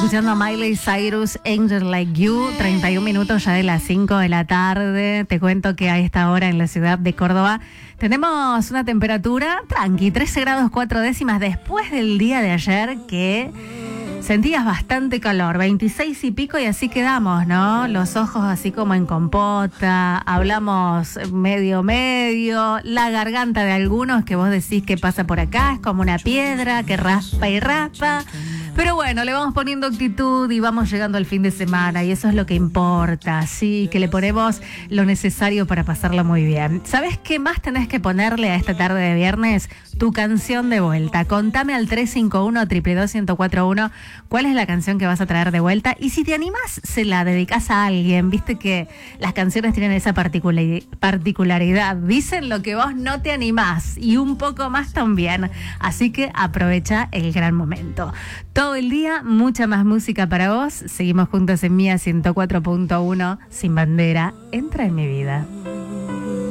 escuchando a Miley Cyrus, Angel Like You, 31 minutos ya de las 5 de la tarde. Te cuento que a esta hora en la ciudad de Córdoba tenemos una temperatura tranqui, 13 grados 4 décimas después del día de ayer que sentías bastante calor, 26 y pico y así quedamos, ¿no? Los ojos así como en compota, hablamos medio, la garganta de algunos que vos decís que pasa por acá, es como una piedra que raspa y raspa. Pero bueno, le vamos poniendo actitud y vamos llegando al fin de semana y eso es lo que importa, sí, que le ponemos lo necesario para pasarlo muy bien. ¿Sabés qué más tenés que ponerle a esta tarde de viernes? Tu canción de vuelta. Contame al 351-222-1041 cuál es la canción que vas a traer de vuelta y si te animás, se la dedicás a alguien. Viste que las canciones tienen esa particularidad. Dicen lo que vos no te animás y un poco más también. Así que aprovecha el gran momento. Todo el día, mucha más música para vos. Seguimos juntos en Mía 104.1. Sin bandera, entra en mi vida.